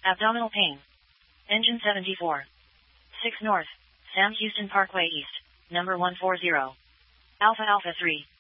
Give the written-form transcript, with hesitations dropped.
Abdominal pain. Engine 74. 6 North. Sam Houston Parkway East. Number 140. Alpha Alpha 3.